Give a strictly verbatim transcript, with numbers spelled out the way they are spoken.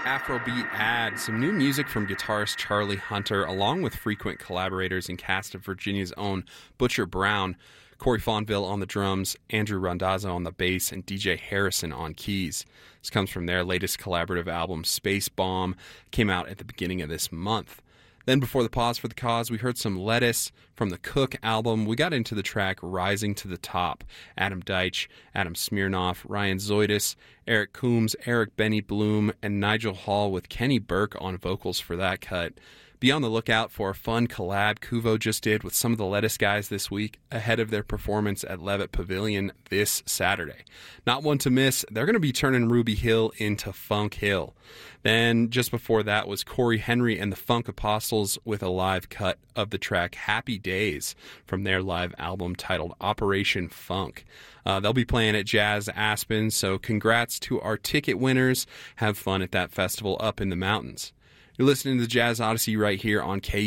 Afrobeat ad, some new music from guitarist Charlie Hunter, along with frequent collaborators and cast of Virginia's own Butcher Brown, Corey Fonville on the drums, Andrew Randazzo on the bass, and D J Harrison on keys. This comes from their latest collaborative album, Space Bomb, came out at the beginning of this month. Then before the pause for the cause, we heard some Lettuce from the Cook album. We got into the track Rising to the Top. Adam Deitch, Adam Smirnoff, Ryan Zoidis, Eric Coombs, Eric Benny Bloom, and Nigel Hall with Kenny Burke on vocals for that cut. Be on the lookout for a fun collab Kuvo just did with some of the Lettuce guys this week ahead of their performance at Levitt Pavilion this Saturday. Not one to miss. They're going to be turning Ruby Hill into Funk Hill. Then just before that was Corey Henry and the Funk Apostles with a live cut of the track Happy Days from their live album titled Operation Funk. Uh, they'll be playing at Jazz Aspen, so congrats to our ticket winners. Have fun at that festival up in the mountains. You're listening to the Jazz Odyssey right here on K